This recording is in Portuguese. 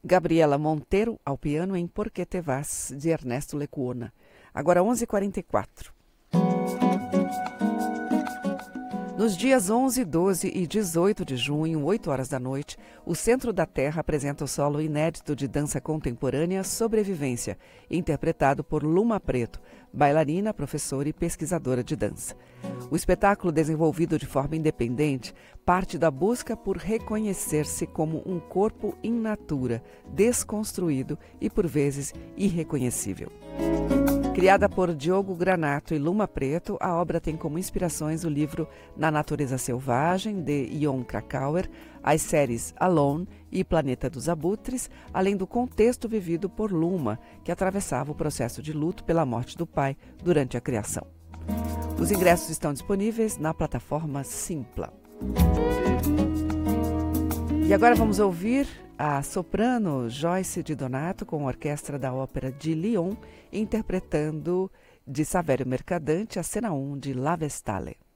Gabriela Monteiro, ao piano em Por que te vas, de Ernesto Lecuona. Agora 11h44. Nos dias 11, 12 e 18 de junho, 8 horas da noite, o Centro da Terra apresenta o solo inédito de dança contemporânea Sobrevivência, interpretado por Luma Preto, bailarina, professora e pesquisadora de dança. O espetáculo, desenvolvido de forma independente, parte da busca por reconhecer-se como um corpo in natura, desconstruído e, por vezes, irreconhecível. Criada por Diogo Granato e Luma Preto, a obra tem como inspirações o livro Na Natureza Selvagem, de Jon Krakauer, as séries Alone e Planeta dos Abutres, além do contexto vivido por Luma, que atravessava o processo de luto pela morte do pai durante a criação. Os ingressos estão disponíveis na plataforma Simpla. E agora vamos ouvir a soprano Joyce Di Donato com a orquestra da Ópera de Lyon, interpretando de Saverio Mercadante a cena 1 de La Vestale.